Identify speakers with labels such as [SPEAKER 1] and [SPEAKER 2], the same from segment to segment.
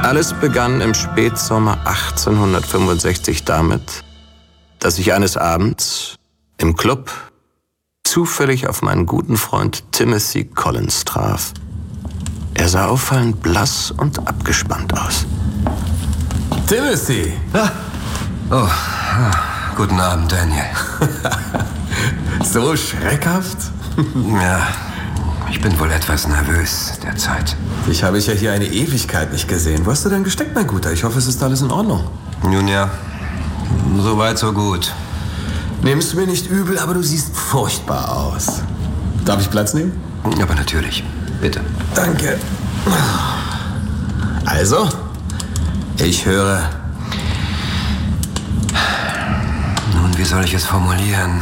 [SPEAKER 1] Alles begann im Spätsommer 1865 damit, dass ich eines Abends im Club zufällig auf meinen guten Freund Timothy Collins traf. Er sah auffallend blass und abgespannt aus.
[SPEAKER 2] Timothy!
[SPEAKER 3] Oh, guten Abend, Daniel.
[SPEAKER 2] So schreckhaft?
[SPEAKER 3] Ja, ich bin wohl etwas nervös derzeit.
[SPEAKER 2] Dich habe ich ja hier eine Ewigkeit nicht gesehen. Wo hast du denn gesteckt, mein Guter? Ich hoffe, es ist alles in Ordnung.
[SPEAKER 3] Nun ja, so weit, so gut.
[SPEAKER 2] Nimmst du mir nicht übel, aber du siehst furchtbar aus. Darf ich Platz nehmen?
[SPEAKER 3] Aber natürlich. Bitte.
[SPEAKER 2] Danke. Also, ich höre.
[SPEAKER 3] Nun, wie soll ich es formulieren?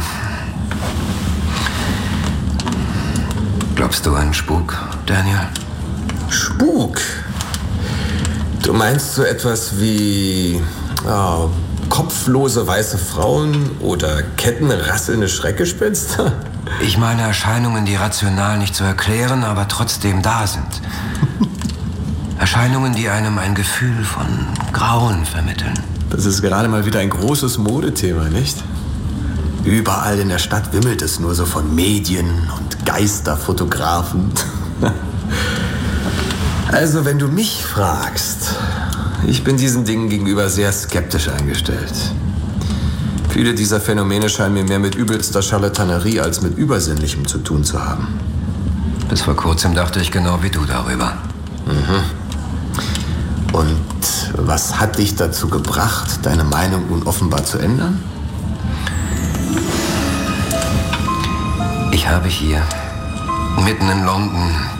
[SPEAKER 3] Glaubst du an Spuk, Daniel?
[SPEAKER 2] Spuk? Du meinst so etwas wie kopflose weiße Frauen oder kettenrasselnde Schreckgespenster?
[SPEAKER 3] Ich meine Erscheinungen, die rational nicht zu erklären, aber trotzdem da sind. Erscheinungen, die einem ein Gefühl von Grauen vermitteln.
[SPEAKER 2] Das ist gerade mal wieder ein großes Modethema, nicht? Überall in der Stadt wimmelt es nur so von Medien und Geisterfotografen. Also, wenn du mich fragst, ich bin diesen Dingen gegenüber sehr skeptisch eingestellt. Viele dieser Phänomene scheinen mir mehr mit übelster Charlatanerie als mit Übersinnlichem zu tun zu haben.
[SPEAKER 3] Bis vor kurzem dachte ich genau wie du darüber.
[SPEAKER 2] Und was hat dich dazu gebracht, deine Meinung nun offenbar zu ändern?
[SPEAKER 3] Ich habe hier, mitten in London,